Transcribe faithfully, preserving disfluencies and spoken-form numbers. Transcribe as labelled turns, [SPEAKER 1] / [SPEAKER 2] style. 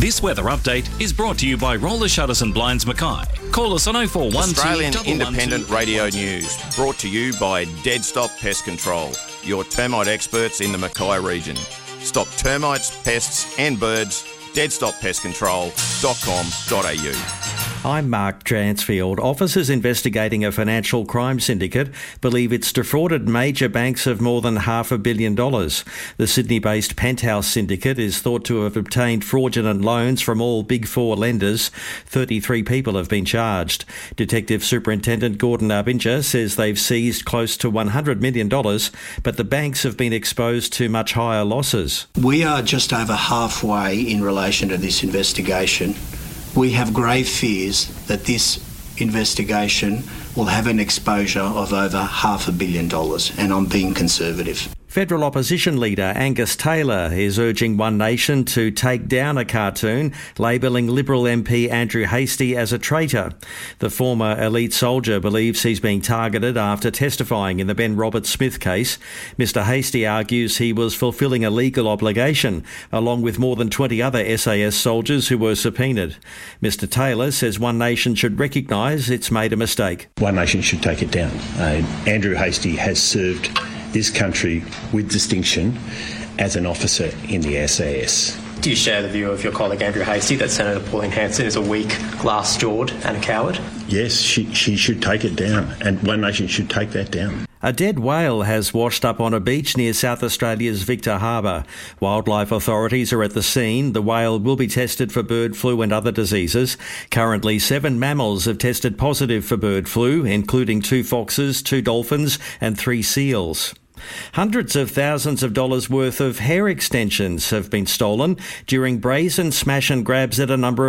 [SPEAKER 1] This weather update is brought to you by Roller Shutters and Blinds Mackay. Call us on oh four one two,
[SPEAKER 2] Australian
[SPEAKER 1] one one two.
[SPEAKER 2] Independent Radio News, brought to you by Dead Stop Pest Control, your termite experts in the Mackay region. Stop termites, pests and birds. dead stop pest control dot com dot a u.
[SPEAKER 3] I'm Mark Dransfield. Officers investigating a financial crime syndicate believe it's defrauded major banks of more than half a billion dollars. The Sydney-based Penthouse Syndicate is thought to have obtained fraudulent loans from all Big Four lenders. thirty-three people have been charged. Detective Superintendent Gordon Arbinger says they've seized close to one hundred million dollars, but the banks have been exposed to much higher losses.
[SPEAKER 4] We are just over halfway in relation to this investigation. We have grave fears that this investigation will have an exposure of over half a billion dollars, and I'm being conservative.
[SPEAKER 3] Federal opposition leader Angus Taylor is urging One Nation to take down a cartoon labelling Liberal M P Andrew Hastie as a traitor. The former elite soldier believes he's being targeted after testifying in the Ben Roberts-Smith case. Mister Hastie argues he was fulfilling a legal obligation, along with more than twenty other S A S soldiers who were subpoenaed. Mister Taylor says One Nation should recognise it's made a mistake.
[SPEAKER 5] One Nation should take it down. Uh, Andrew Hastie has served this country with distinction as an officer in the S A S.
[SPEAKER 6] Do you share the view of your colleague Andrew Hastie that Senator Pauline Hanson is a weak, glass-jawed and a coward?
[SPEAKER 5] Yes, she, she should take it down, and One Nation should take that down.
[SPEAKER 3] A dead whale has washed up on a beach near South Australia's Victor Harbour. Wildlife authorities are at the scene. The whale will be tested for bird flu and other diseases. Currently, seven mammals have tested positive for bird flu, including two foxes, two dolphins and three seals. Hundreds of thousands of dollars worth of hair extensions have been stolen during brazen smash and grabs at a number of